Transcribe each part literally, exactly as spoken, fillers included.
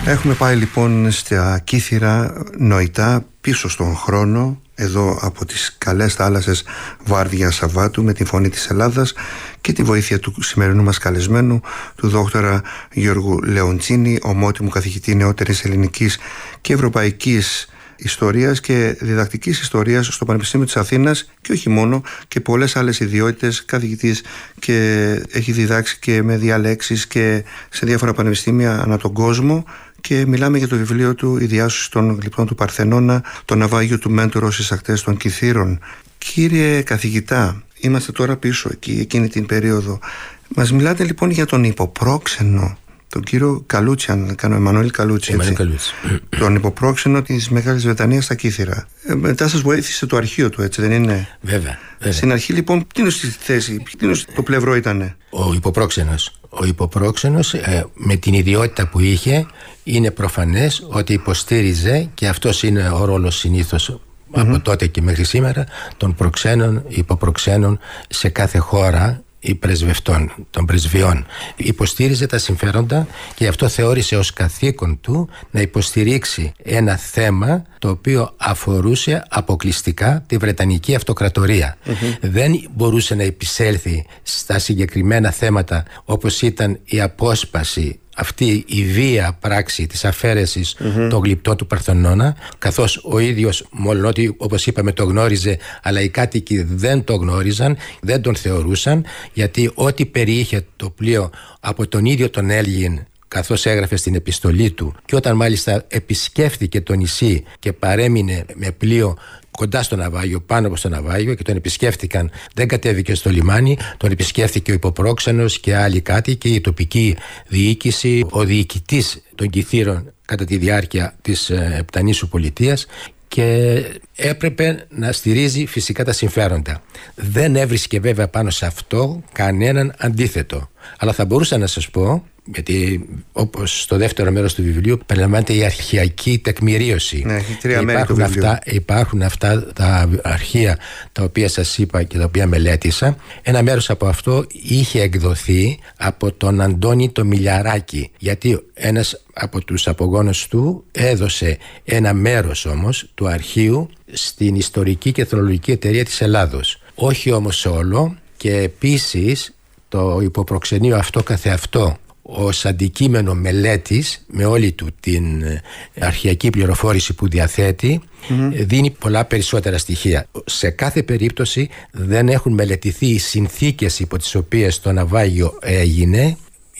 Έχουμε πάει λοιπόν στα Κύθυρα νοητά πίσω στον χρόνο, εδώ από τις καλές θάλασσες Βάρδια Σαββάτου, με τη φωνή της Ελλάδας και τη βοήθεια του σημερινού μας καλεσμένου, του δόκτωρα Γιώργου Λεοντσίνη, ομότιμου καθηγητή νεότερης ελληνικής και ευρωπαϊκής ιστορίας και διδακτικής ιστορίας στο Πανεπιστήμιο της Αθήνας, και όχι μόνο, και πολλές άλλες ιδιότητες, καθηγητής, και έχει διδάξει και με διαλέξεις και σε διάφορα πανεπιστήμια ανά τον κόσμο. Και μιλάμε για το βιβλίο του «Η διάσωση των γλυπτών του Παρθενώνα, το ναυάγιο του Μέντορο στις ακτές των Κυθύρων». Κύριε καθηγητά, είμαστε τώρα πίσω εκεί, εκείνη την περίοδο. Μας μιλάτε λοιπόν για τον υποπρόξενο, τον κύριο Καλούτσι, αν κάνω, Εμμανουήλ Καλούτσι, έτσι, Καλούτσι. Τον υποπρόξενο της Μεγάλης Βρετανίας στα Κύθυρα. Ε, μετά σας βοήθησε το αρχείο του, έτσι δεν είναι? Βέβαια, βέβαια. Στην αρχή λοιπόν, τι είναι στη θέση, τι είναι το πλευρό ήτανε? Ο υποπρόξενος. Ο υποπρόξενος ε, με την ιδιότητα που είχε, είναι προφανές ότι υποστήριζε, και αυτός είναι ο ρόλος συνήθως mm-hmm. από τότε και μέχρι σήμερα, των προξένων, υποπροξένων σε κάθε χώρα, ή πρεσβευτών, των πρεσβειών. Υποστήριζε τα συμφέροντα και γι' αυτό θεώρησε ως καθήκον του να υποστηρίξει ένα θέμα το οποίο αφορούσε αποκλειστικά τη Βρετανική Αυτοκρατορία. Mm-hmm. Δεν μπορούσε να επισέλθει στα συγκεκριμένα θέματα όπως ήταν η απόσπαση, αυτή η βία πράξη της αφαίρεσης mm-hmm. των γλυπτών του Παρθενώνα, καθώς ο ίδιος, μόλον ότι όπως είπαμε το γνώριζε, αλλά οι κάτοικοι δεν το γνώριζαν, δεν τον θεωρούσαν, γιατί ό,τι περιείχε το πλοίο από τον ίδιο τον Έλγιν, καθώς έγραφε στην επιστολή του, και όταν μάλιστα επισκέφθηκε το νησί και παρέμεινε με πλοίο κοντά στο ναυάγιο, πάνω από στο ναυάγιο, και τον επισκέφτηκαν, δεν κατέβηκε στο λιμάνι, τον επισκέφθηκε ο υποπρόξενος και άλλοι κάτοικοι, η τοπική διοίκηση, ο διοικητής των Κυθύρων κατά τη διάρκεια της Επτανήσου πολιτείας, και έπρεπε να στηρίζει φυσικά τα συμφέροντα. Δεν έβρισκε βέβαια πάνω σε αυτό κανέναν αντίθετο. Αλλά θα μπορούσα να σας πω, γιατί όπως στο δεύτερο μέρος του βιβλίου περιλαμβάνεται η αρχαιακή τεκμηρίωση. Ναι, έχει τρία μέρη υπάρχουν, το αυτά, υπάρχουν αυτά τα αρχεία τα οποία σας είπα και τα οποία μελέτησα. Ένα μέρος από αυτό είχε εκδοθεί από τον Αντώνη το Μιλιαράκη, γιατί ένας από τους απογόνους του έδωσε ένα μέρος όμως του αρχείου στην Ιστορική και Εθνολογική Εταιρεία της Ελλάδος. Όχι όμως όλο, και επίσης το υποπροξενείο αυτό καθεαυτό ως αντικείμενο μελέτης, με όλη του την αρχαιακή πληροφόρηση που διαθέτει, mm-hmm. δίνει πολλά περισσότερα στοιχεία. Σε κάθε περίπτωση δεν έχουν μελετηθεί οι συνθήκες υπό τις οποίες το ναυάγιο έγινε.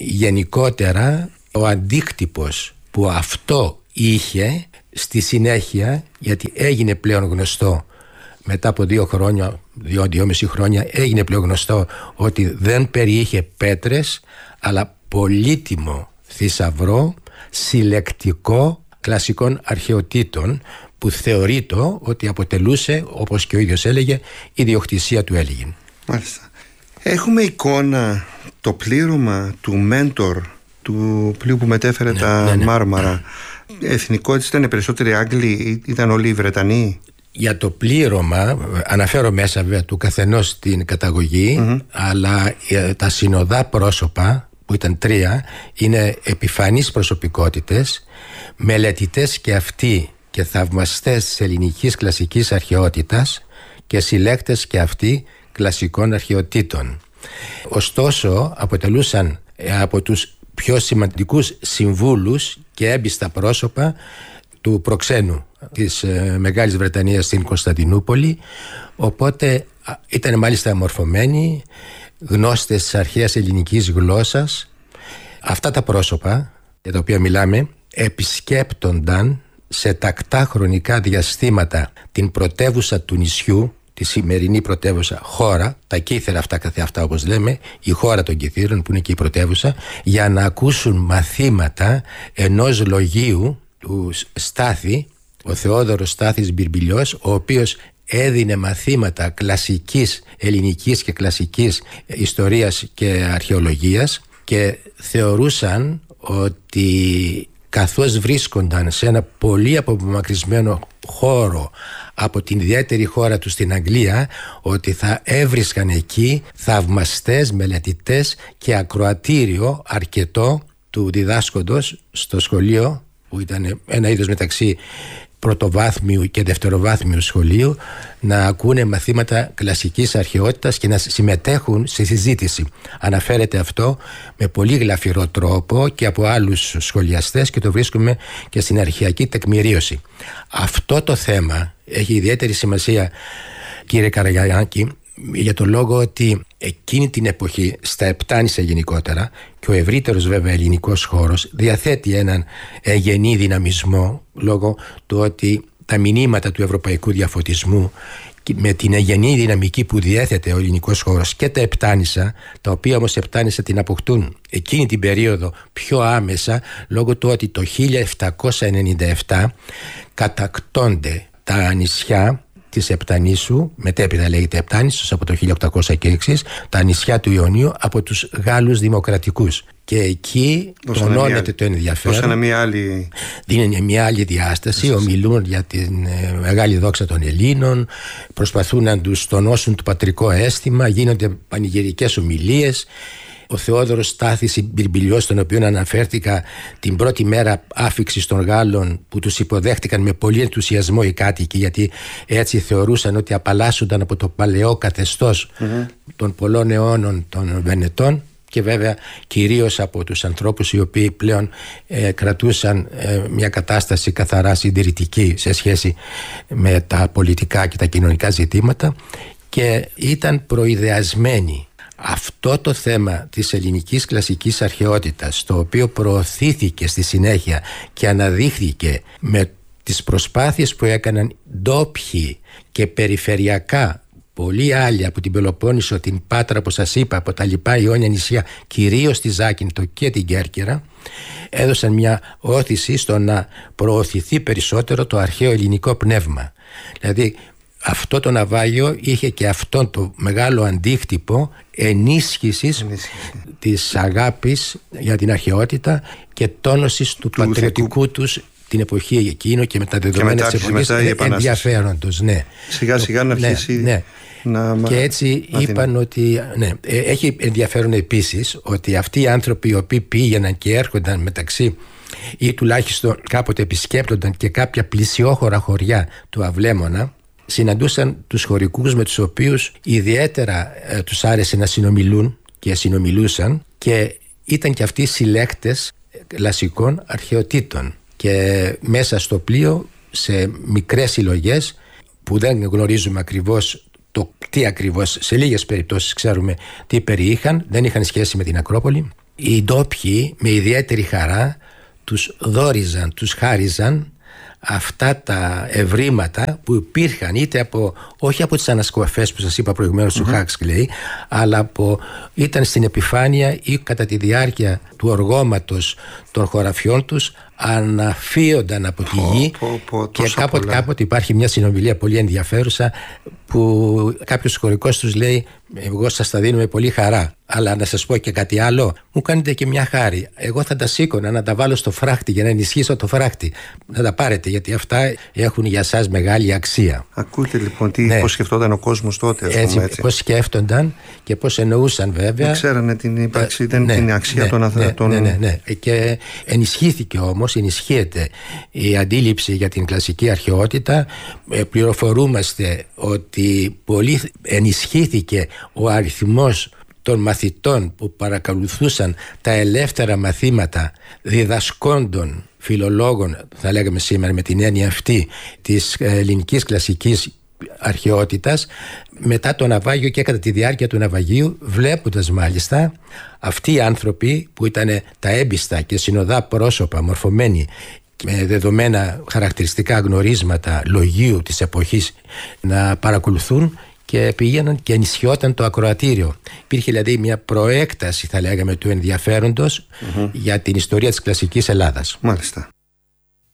Γενικότερα ο αντίκτυπος που αυτό είχε στη συνέχεια, γιατί έγινε πλέον γνωστό μετά από δύο χρόνια, δύο, δυόμιση χρόνια, έγινε πλέον γνωστό ότι δεν περιείχε πέτρες, αλλά πολύτιμο θησαυρό συλλεκτικό κλασικών αρχαιοτήτων, που θεωρείται ότι αποτελούσε, όπως και ο ίδιος έλεγε, ιδιοκτησία του Έλγιν. Μάλιστα. Έχουμε εικόνα το πλήρωμα του Μέντορ, του πλοίου που μετέφερε ναι, τα ναι, ναι. Μάρμαρα. Εθνικότητες ήταν περισσότεροι Άγγλοι, ήταν όλοι οι Βρετανοί? Για το πλήρωμα αναφέρω μέσα βέβαια του καθενός την καταγωγή, mm-hmm. αλλά τα συνοδά πρόσωπα, που ήταν τρία, είναι επιφανείς προσωπικότητες, μελετητές και αυτοί και θαυμαστές της ελληνικής κλασικής αρχαιότητας και συλλέκτες και αυτοί κλασικών αρχαιοτήτων. Ωστόσο αποτελούσαν από τους πιο σημαντικούς συμβούλους και έμπιστα πρόσωπα του προξένου της Μεγάλης Βρετανίας στην Κωνσταντινούπολη, οπότε ήταν μάλιστα μορφωμένοι, γνώστες της αρχαίας ελληνικής γλώσσας. Αυτά τα πρόσωπα για τα οποία μιλάμε επισκέπτονταν σε τακτά χρονικά διαστήματα την πρωτεύουσα του νησιού, τη σημερινή πρωτεύουσα χώρα, τα Κύθυρα αυτά καθεαυτά όπως λέμε, η χώρα των Κυθύρων που είναι και η πρωτεύουσα, για να ακούσουν μαθήματα ενός λογίου του Στάθη, ο Θεόδωρος Στάθης Μπυρμπιλιός, ο οποίος έδινε μαθήματα κλασικής ελληνικής και κλασικής ιστορίας και αρχαιολογίας, και θεωρούσαν ότι καθώς βρίσκονταν σε ένα πολύ απομακρυσμένο χώρο από την ιδιαίτερη χώρα του στην Αγγλία, ότι θα έβρισκαν εκεί θαυμαστές, μελετητές και ακροατήριο αρκετό του διδάσκοντος στο σχολείο που ήταν ένα είδος μεταξύ πρωτοβάθμιου και δευτεροβάθμιου σχολείου, να ακούνε μαθήματα κλασικής αρχαιότητας και να συμμετέχουν στη συζήτηση. Αναφέρεται αυτό με πολύ γλαφυρό τρόπο και από άλλους σχολιαστές και το βρίσκουμε και στην αρχαιακή τεκμηρίωση. Αυτό το θέμα έχει ιδιαίτερη σημασία, κύριε Καραγιαννάκη, για τον λόγο ότι εκείνη την εποχή στα Επτάνησα γενικότερα και ο ευρύτερος βέβαια ελληνικός χώρος διαθέτει έναν εγγενή δυναμισμό λόγω του ότι τα μηνύματα του ευρωπαϊκού διαφωτισμού με την εγγενή δυναμική που διέθετε ο ελληνικός χώρος και τα Επτάνησα, τα οποία όμως Επτάνησα την αποκτούν εκείνη την περίοδο πιο άμεσα λόγω του ότι το χίλια επτακόσια ενενήντα επτά κατακτώνται τα νησιά της Επτανήσου, μετέπειτα λέγεται Επτάνησος από το χίλια οκτακόσια και εξής, τα νησιά του Ιωνίου από τους Γάλλους Δημοκρατικούς. Και εκεί τονώνεται το ενδιαφέρον. Δώσανε μια άλλη... Δίνει μια άλλη διάσταση, ομιλούν για την ε, μεγάλη δόξα των Ελλήνων, προσπαθούν να τους τονώσουν το πατρικό αίσθημα, γίνονται πανηγυρικές ομιλίες. Ο Θεόδωρος Στάθης Μπυρμπιλιός, τον οποίο αναφέρθηκα, την πρώτη μέρα άφιξης των Γάλλων που τους υποδέχτηκαν με πολύ ενθουσιασμό οι κάτοικοι, γιατί έτσι θεωρούσαν ότι απαλλάσσονταν από το παλαιό καθεστώς mm-hmm. των πολλών αιώνων των Βενετών, και βέβαια κυρίως από τους ανθρώπους οι οποίοι πλέον ε, κρατούσαν ε, μια κατάσταση καθαρά συντηρητική σε σχέση με τα πολιτικά και τα κοινωνικά ζητήματα, και ήταν προειδεασμένοι. Αυτό το θέμα της ελληνικής κλασικής αρχαιότητας, το οποίο προωθήθηκε στη συνέχεια και αναδείχθηκε με τις προσπάθειες που έκαναν ντόπιοι και περιφερειακά πολλοί άλλοι από την Πελοπόννησο, την Πάτρα, όπως σας είπα, από τα λοιπά Ιόνια νησιά, κυρίως τη Ζάκυνθο και την Κέρκυρα, έδωσαν μια όθηση στο να προωθηθεί περισσότερο το αρχαίο ελληνικό πνεύμα. Δηλαδή αυτό το ναυάγιο είχε και αυτόν το μεγάλο αντίκτυπο ενίσχυσης Ενίσχυση. της αγάπης για την αρχαιότητα και τόνωσης του, του πατριωτικού θεκού. τους την εποχή εκείνο και με τα δεδομένα της εποχής ενδιαφέροντος. Ναι. Σιγά σιγά να αρχίσει ναι, ναι. να... Και έτσι να είπαν ότι ναι, έχει ενδιαφέρον επίσης ότι αυτοί οι άνθρωποι οι οποίοι πήγαιναν και έρχονταν μεταξύ ή τουλάχιστον κάποτε επισκέπτονταν και κάποια πλησιόχωρα χωριά του Αυλέμωνα, συναντούσαν τους χωρικούς με τους οποίους ιδιαίτερα ε, τους άρεσε να συνομιλούν και συνομιλούσαν, και ήταν και αυτοί συλλέκτες κλασικών αρχαιοτήτων, και μέσα στο πλοίο σε μικρές συλλογές που δεν γνωρίζουμε ακριβώς το τι ακριβώς, σε λίγες περιπτώσεις ξέρουμε τι περιείχαν, δεν είχαν σχέση με την Ακρόπολη, οι ντόπιοι με ιδιαίτερη χαρά τους δόριζαν, τους χάριζαν αυτά τα ευρήματα που υπήρχαν είτε από, όχι από τις ανασκοφές που σας είπα προηγουμένως mm-hmm. του Huxley, αλλά από, ήταν στην επιφάνεια ή κατά τη διάρκεια του οργώματος των χωραφιών τους, αναφύονταν από τη γη. Oh, oh, oh, και κάποτε, κάποτε υπάρχει μια συνομιλία πολύ ενδιαφέρουσα που κάποιος χωρικός τους λέει: εγώ σας τα δίνω με πολύ χαρά, αλλά να σας πω και κάτι άλλο, μου κάνετε και μια χάρη, εγώ θα τα σήκωνα να τα βάλω στο φράχτη για να ενισχύσω το φράχτη, να τα πάρετε, γιατί αυτά έχουν για σας μεγάλη αξία. Ακούτε λοιπόν τι, ναι. πώς σκεφτόταν ο κόσμος τότε, ας έτσι, πούμε, έτσι. Πώς σκέφτονταν και πώς εννοούσαν βέβαια. Δεν ξέρανε την ύπαρξη, δεν ναι, την αξία ναι, των ανθρώπων. Ναι, ναι, ναι, ναι. Και ενισχύθηκε όμως, ενισχύεται η αντίληψη για την κλασική αρχαιότητα. Πληροφορούμαστε ότι πολύ ενισχύθηκε ο αριθμός των μαθητών που παρακολουθούσαν τα ελεύθερα μαθήματα διδασκόντων φιλολόγων, θα λέγαμε σήμερα με την έννοια αυτή της ελληνικής κλασικής αρχαιότητας, μετά το ναυάγιο και κατά τη διάρκεια του ναυαγίου, βλέποντας μάλιστα αυτοί οι άνθρωποι που ήταν τα έμπιστα και συνοδά πρόσωπα μορφωμένοι με δεδομένα χαρακτηριστικά γνωρίσματα λογίου της εποχής να παρακολουθούν, και πήγαιναν και ενισχυόταν το ακροατήριο. Υπήρχε δηλαδή μια προέκταση, θα λέγαμε, του ενδιαφέροντος mm-hmm. για την ιστορία της κλασικής Ελλάδας. Μάλιστα.